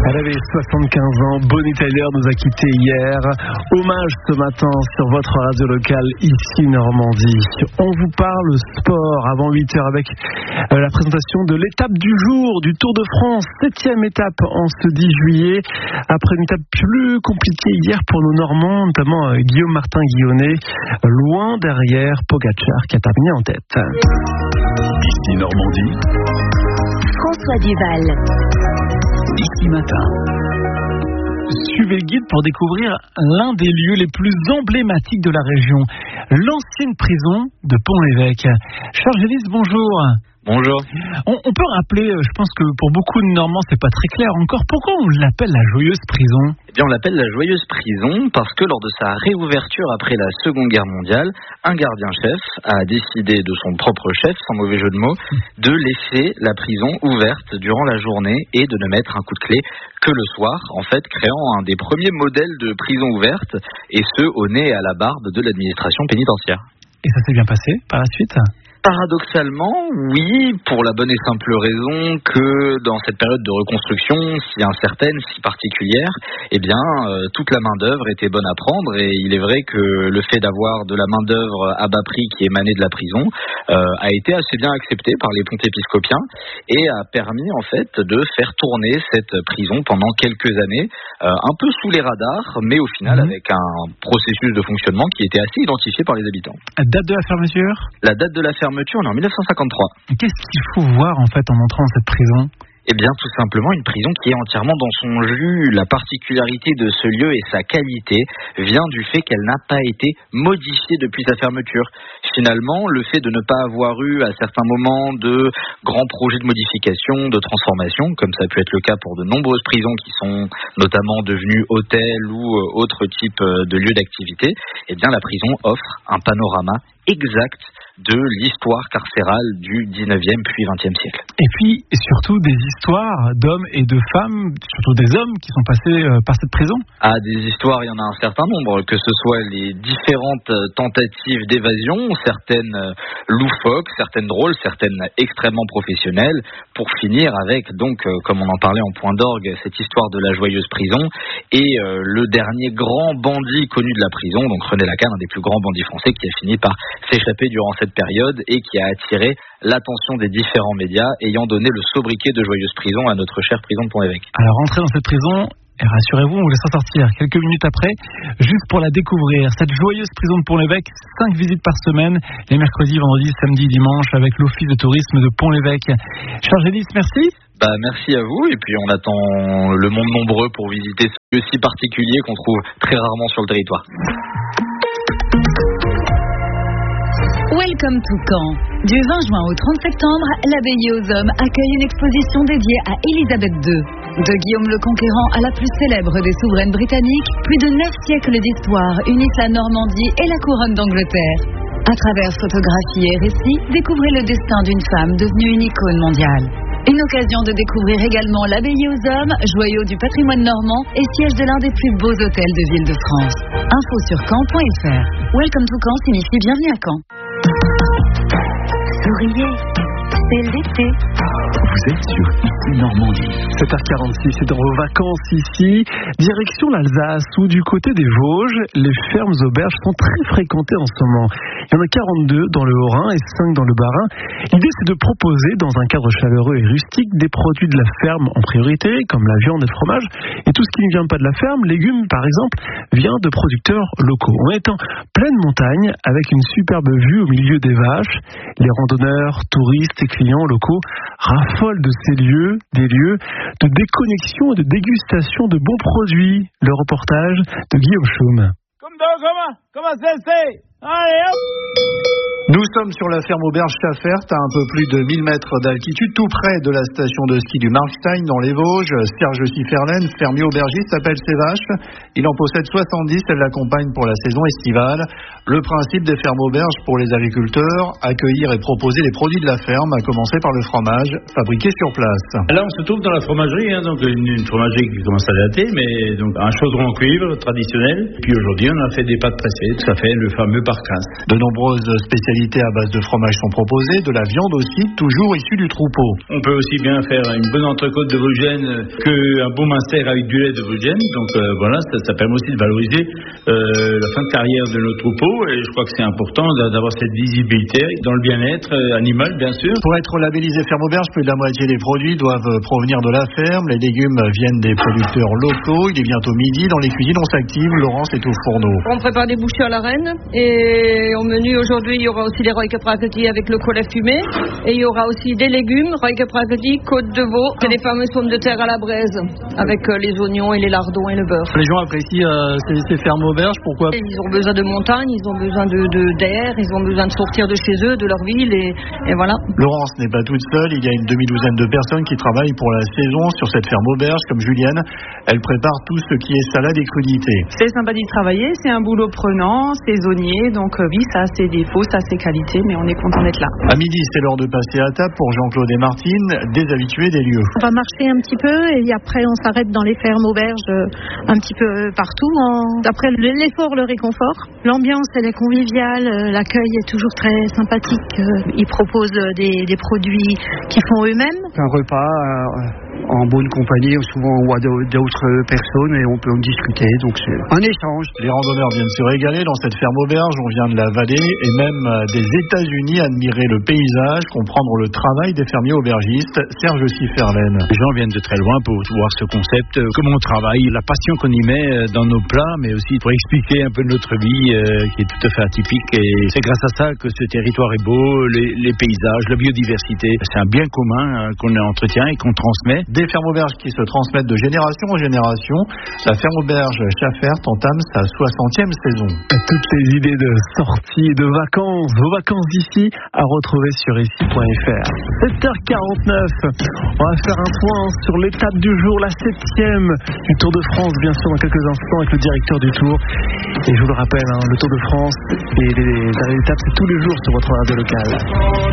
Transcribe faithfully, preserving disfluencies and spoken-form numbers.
Elle avait soixante-quinze ans, Bonnie Tyler nous a quittés hier. Hommage ce matin sur votre radio locale ici Normandie. On vous parle sport avant huit heures avec la présentation de l'étape du jour du Tour de France. Septième étape en ce dix juillet. Après une étape plus compliquée hier pour nos Normands, notamment Guillaume Martin-Guillonnet, loin derrière Pogacar qui a terminé en tête. Ici Normandie, François Duval. Ici Matin. Suivez le guide pour découvrir l'un des lieux les plus emblématiques de la région, l'ancienne prison de Pont-l'Évêque. Charles Gélis, bonjour. Bonjour. On, on peut rappeler, je pense que pour beaucoup de Normands, c'est pas très clair encore, pourquoi on l'appelle la Joyeuse Prison ? Eh bien, on l'appelle la Joyeuse Prison parce que lors de sa réouverture après la Seconde Guerre mondiale, un gardien-chef a décidé de son propre chef, sans mauvais jeu de mots, de laisser la prison ouverte durant la journée et de ne mettre un coup de clé que le soir, en fait créant un des premiers modèles de prison ouverte, et ce, au nez et à la barbe de l'administration pénitentiaire. Et ça s'est bien passé par la suite ? Paradoxalement, oui, pour la bonne et simple raison que dans cette période de reconstruction, si incertaine, si particulière, eh bien, euh, toute la main-d'œuvre était bonne à prendre, et il est vrai que le fait d'avoir de la main-d'œuvre à bas prix qui émanait de la prison euh, a été assez bien accepté par les pontes épiscopiens et a permis en fait de faire tourner cette prison pendant quelques années, euh, un peu sous les radars, mais au final mmh. avec un processus de fonctionnement qui était assez identifié par les habitants. Date de la fermeture ? La date de la fermeture on est en dix-neuf cent cinquante-trois. Qu'est-ce qu'il faut voir en fait en entrant dans cette prison ? Eh bien, tout simplement, une prison qui est entièrement dans son jus. La particularité de ce lieu et sa qualité vient du fait qu'elle n'a pas été modifiée depuis sa fermeture. Finalement, le fait de ne pas avoir eu à certains moments de grands projets de modification, de transformation, comme ça a pu être le cas pour de nombreuses prisons qui sont notamment devenues hôtels ou autres types de lieux d'activité, eh bien, la prison offre un panorama exact de l'histoire carcérale du dix-neuvième puis vingtième siècle. Et puis, et surtout, des histoires d'hommes et de femmes, surtout des hommes qui sont passés euh, par cette prison. Ah, des histoires, il y en a un certain nombre, que ce soit les différentes tentatives d'évasion, certaines loufoques, certaines drôles, certaines extrêmement professionnelles, pour finir avec, donc, euh, comme on en parlait en point d'orgue, cette histoire de la Joyeuse Prison, et euh, le dernier grand bandit connu de la prison, donc René Lacan, un des plus grands bandits français, qui a fini par s'échapper durant cette période et qui a attiré l'attention des différents médias, ayant donné le sobriquet de Joyeuse Prison à notre chère prison de Pont-l'Évêque. Alors entrez dans cette prison et rassurez-vous, on vous laisse sortir quelques minutes après, juste pour la découvrir. Cette joyeuse prison de Pont-l'Évêque, cinq visites par semaine, les mercredis, vendredis, samedis, dimanches, avec l'office de tourisme de Pont-l'Évêque. Charles Gélis, merci. Bah, merci à vous, et puis on attend le monde nombreux pour visiter ce lieu si particulier qu'on trouve très rarement sur le territoire. Welcome to Caen. Du vingt juin au trente septembre, l'Abbaye aux Hommes accueille une exposition dédiée à Élisabeth deux. De Guillaume le Conquérant à la plus célèbre des souveraines britanniques, plus de neuf siècles d'histoire unissent la Normandie et la couronne d'Angleterre. À travers photographies et récits, découvrez le destin d'une femme devenue une icône mondiale. Une occasion de découvrir également l'Abbaye aux Hommes, joyau du patrimoine normand et siège de l'un des plus beaux hôtels de ville de France. Info sur caen point f r. Welcome to Caen signifie bienvenue à Caen. Souriez, c'est l'été. Vous êtes sur Ici Normandie. sept heures quarante-six, c'est dans vos vacances ici. Direction l'Alsace, où du côté des Vosges, les fermes auberges sont très fréquentées en ce moment. Il y en a quarante-deux dans le Haut-Rhin et cinq dans le Bas-Rhin. L'idée, c'est de proposer, dans un cadre chaleureux et rustique, des produits de la ferme en priorité, comme la viande et le fromage. Et tout ce qui ne vient pas de la ferme, légumes par exemple, vient de producteurs locaux. On est en pleine montagne, avec une superbe vue au milieu des vaches. Les randonneurs, touristes et clients locaux raffolent de ces lieux, des lieux de déconnexion et de dégustation de bons produits. Le reportage de Guillaume Chaume. Comme dans, comment, comment ça c'est? Allez hop! Nous sommes sur la ferme auberge Staffert, à un peu plus de mille mètres d'altitude, tout près de la station de ski du Markstein dans les Vosges. Serge Sifferlen, fermier aubergiste, appelle ses vaches. Il en possède soixante-dix, elle l'accompagne pour la saison estivale. Le principe des fermes auberges pour les agriculteurs, accueillir et proposer les produits de la ferme, à commencer par le fromage, fabriqué sur place. Là, on se trouve dans la fromagerie, hein, donc une, une fromagerie qui commence à dater, mais donc un chaudron en cuivre traditionnel. Puis aujourd'hui, on a fait des pâtes pressées, tout à fait, le fameux parfum carcasse. De nombreuses spécialités à base de fromage sont proposées, de la viande aussi, toujours issue du troupeau. On peut aussi bien faire une bonne entrecôte de Vosgène qu'un bon minster avec du lait de Vosgène. Donc euh, voilà, ça, ça permet aussi de valoriser euh, la fin de carrière de nos troupeaux. Et je crois que c'est important d'avoir cette visibilité dans le bien-être animal, bien sûr. Pour être labellisé Ferme Auberge, plus de la moitié des produits doivent provenir de la ferme. Les légumes viennent des producteurs locaux. Il est bientôt midi. Dans les cuisines, on s'active. Laurence est au fourneau. On prépare des bouchées à la reine. Et au menu aujourd'hui, il y aura aussi des royques praquetis avec le collet fumé. Et il y aura aussi des légumes, royques praquetis, côte de veau. C'est les fameuses pommes de terre à la braise avec euh, les oignons et les lardons et le beurre. Les gens apprécient euh, ces, ces fermes auberges. Pourquoi ? Ils ont besoin de montagne, ils ont besoin de, de, d'air, ils ont besoin de sortir de chez eux, de leur ville. Et, et voilà. Laurence n'est pas toute seule. Il y a une demi-douzaine de personnes qui travaillent pour la saison sur cette ferme auberge, comme Julienne. Elle prépare tout ce qui est salade et crudité. C'est sympathique de travailler, c'est un boulot prenant, saisonnier, donc euh, oui, ça a ses défauts, ça a ses qualités, mais on est content d'être là. À midi, c'est l'heure de passer à table pour Jean-Claude et Martine, des habitués des lieux. On va marcher un petit peu et après on s'arrête dans les fermes auberges euh, un petit peu partout. En... Après l'effort, le réconfort. L'ambiance, elle est conviviale, l'accueil est toujours très sympathique. Ils proposent des, des produits qu'ils font eux-mêmes. Un repas euh, en bonne compagnie, souvent on voit d'autres personnes et on peut en discuter, donc c'est un échange. Les randonneurs viennent se régaler dans cette ferme auberge, on vient de la vallée et même des États-Unis admirer le paysage, comprendre le travail des fermiers aubergistes. Serge Siferlen. Les gens viennent de très loin pour voir ce concept, comment on travaille, la passion qu'on y met dans nos plats, mais aussi pour expliquer un peu notre vie euh, qui est tout à fait atypique. Et c'est grâce à ça que ce territoire est beau, les, les paysages, la biodiversité. C'est un bien commun hein, qu'on entretient et qu'on transmet. Des fermes auberges qui se transmettent de génération en génération. La ferme auberge Schaffert entame sa soixantième saison. Toutes les idées de sorties et de vacances, vos vacances d'ici, à retrouver sur ici point f r. sept heures quarante-neuf, on va faire un point sur l'étape du jour, la septième du Tour de France, bien sûr, dans quelques instants avec le directeur du Tour. Et je vous le rappelle, hein, le Tour de France et les, les étapes, c'est tous les jours sur votre radio locale.